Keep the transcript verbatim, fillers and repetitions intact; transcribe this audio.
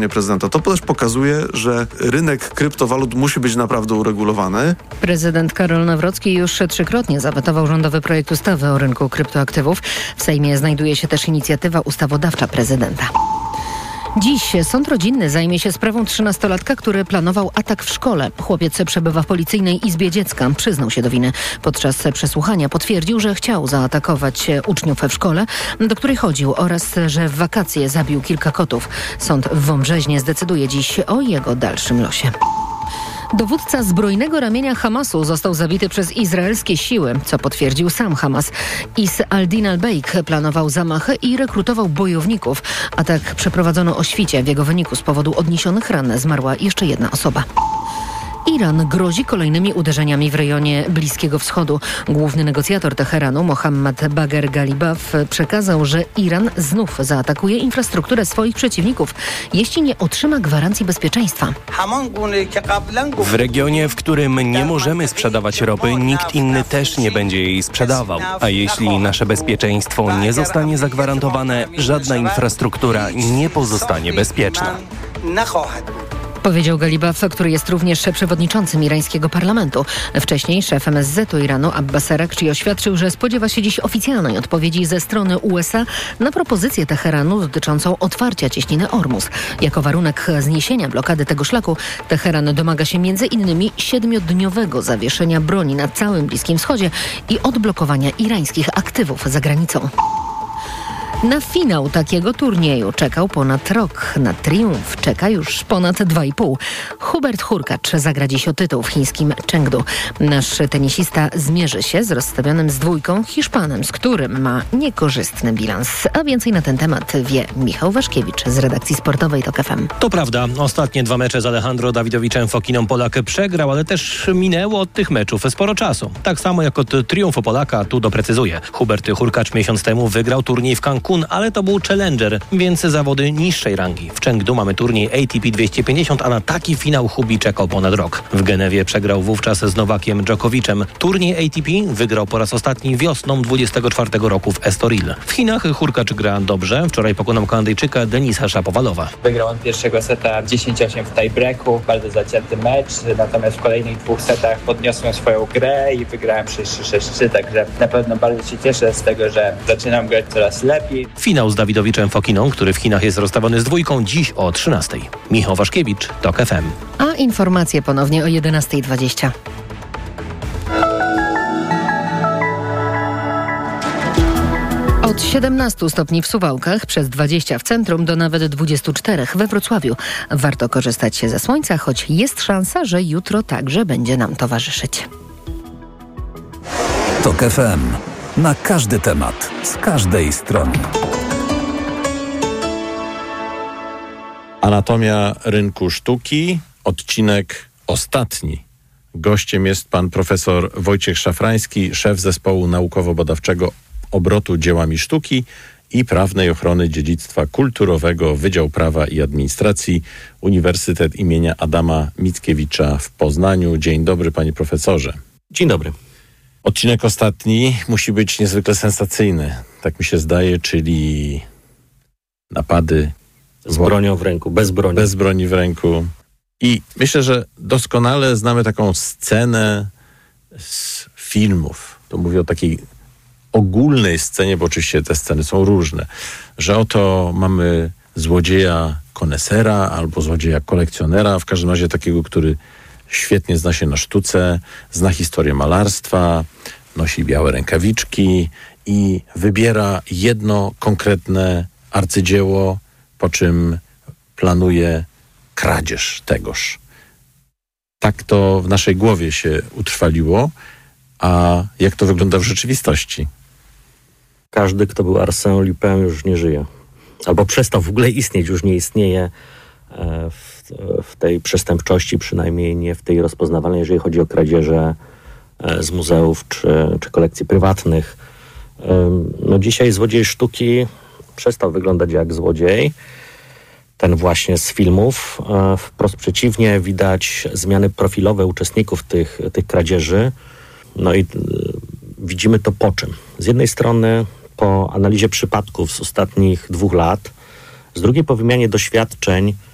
prezydenta. To też pokazuje, że rynek kryptowalut musi być naprawdę uregulowany. Prezydent Karol Nawrocki już trzykrotnie zawetował rządowy projekt ustawy o rynku kryptoaktywów. W Sejmie znajduje się też inicjatywa ustawodawcza prezydenta. Dziś sąd rodzinny zajmie się sprawą trzynastolatka, który planował atak w szkole. Chłopiec przebywa w policyjnej izbie dziecka. Przyznał się do winy. Podczas przesłuchania potwierdził, że chciał zaatakować uczniów w szkole, do której chodził, oraz że w wakacje zabił kilka kotów. Sąd w Wąbrzeźnie zdecyduje dziś o jego dalszym losie. Dowódca zbrojnego ramienia Hamasu został zabity przez izraelskie siły, co potwierdził sam Hamas. Is al-Din al-Bejk planował zamachy i rekrutował bojowników. Atak przeprowadzono o świcie. W jego wyniku z powodu odniesionych ran zmarła jeszcze jedna osoba. Iran grozi kolejnymi uderzeniami w rejonie Bliskiego Wschodu. Główny negocjator Teheranu, Mohammad Bagher Galibaf, przekazał, że Iran znów zaatakuje infrastrukturę swoich przeciwników, jeśli nie otrzyma gwarancji bezpieczeństwa. W regionie, w którym nie możemy sprzedawać ropy, nikt inny też nie będzie jej sprzedawał. A jeśli nasze bezpieczeństwo nie zostanie zagwarantowane, żadna infrastruktura nie pozostanie bezpieczna. Powiedział Galibaf, który jest również przewodniczącym irańskiego parlamentu. Wcześniej szef M S Z-u Iranu Abbas Araghchi oświadczył, że spodziewa się dziś oficjalnej odpowiedzi ze strony U S A na propozycję Teheranu dotyczącą otwarcia cieśniny Ormus. Jako warunek zniesienia blokady tego szlaku Teheran domaga się między innymi siedmiodniowego zawieszenia broni na całym Bliskim Wschodzie i odblokowania irańskich aktywów za granicą. Na finał takiego turnieju czekał ponad rok. Na triumf czeka już ponad dwa i pół. Hubert Hurkacz zagra dziś o tytuł w chińskim Chengdu. Nasz tenisista zmierzy się z rozstawionym z dwójką Hiszpanem, z którym ma niekorzystny bilans. A więcej na ten temat wie Michał Waszkiewicz z redakcji sportowej TOK F M. To prawda. Ostatnie dwa mecze z Alejandro Dawidowiczem Fokiną Polak przegrał, ale też minęło od tych meczów sporo czasu. Tak samo jak od triumfu Polaka, tu doprecyzuję. Hubert Hurkacz miesiąc temu wygrał turniej w Cancun, ale to był challenger, więc zawody niższej rangi. W Chengdu mamy turniej A T P dwieście pięćdziesiąt, a na taki finał Hubi czekał ponad rok. W Genewie przegrał wówczas z Nowakiem Dżokowiczem. Turniej A T P wygrał po raz ostatni wiosną dwudziestego czwartego roku w Estoril. W Chinach Hurkacz gra dobrze. Wczoraj pokonał Kanadyjczyka Denisa Szapowalowa. Wygrał on pierwszego seta dziesięć osiem w tiebreaku. Bardzo zacięty mecz, natomiast w kolejnych dwóch setach podniosłem swoją grę i wygrałem sześć trzy sześć trzy, także na pewno bardzo się cieszę z tego, że zaczynam grać coraz lepiej. Finał z Dawidowiczem Fokiną, który w Chinach jest rozstawiony z dwójką, dziś o trzynastej. Michał Waszkiewicz, TOK F M. A informacje ponownie o jedenasta dwadzieścia. Od siedemnastu stopni w Suwałkach, przez dwadzieścia w centrum do nawet dwudziestu czterech we Wrocławiu. Warto korzystać się ze słońca, choć jest szansa, że jutro także będzie nam towarzyszyć. TOK F M. Na każdy temat, z każdej strony. Anatomia rynku sztuki, odcinek ostatni. Gościem jest pan profesor Wojciech Szafrański, szef zespołu naukowo-badawczego obrotu dziełami sztuki i prawnej ochrony dziedzictwa kulturowego, Wydział Prawa i Administracji, Uniwersytet imienia Adama Mickiewicza w Poznaniu. Dzień dobry, panie profesorze. Dzień dobry. Odcinek ostatni musi być niezwykle sensacyjny, tak mi się zdaje, czyli napady z bronią w ręku, bez broni. Bez broni w ręku. I myślę, że doskonale znamy taką scenę z filmów. To mówię o takiej ogólnej scenie, bo oczywiście te sceny są różne. Że oto mamy złodzieja konesera albo złodzieja kolekcjonera, w każdym razie takiego, który świetnie zna się na sztuce, zna historię malarstwa, nosi białe rękawiczki i wybiera jedno konkretne arcydzieło, po czym planuje kradzież tegoż. Tak to w naszej głowie się utrwaliło, a jak to wygląda w rzeczywistości? Każdy, kto był Arsène Lupin, już nie żyje. Albo przestał w ogóle istnieć, już nie istnieje w, w tej przestępczości, przynajmniej nie w tej rozpoznawalnej, jeżeli chodzi o kradzieże z muzeów czy, czy kolekcji prywatnych. No dzisiaj złodziej sztuki przestał wyglądać jak złodziej. Ten właśnie z filmów. Wprost przeciwnie, widać zmiany profilowe uczestników tych, tych kradzieży. No i widzimy to po czym? Z jednej strony po analizie przypadków z ostatnich dwóch lat, z drugiej po wymianie doświadczeń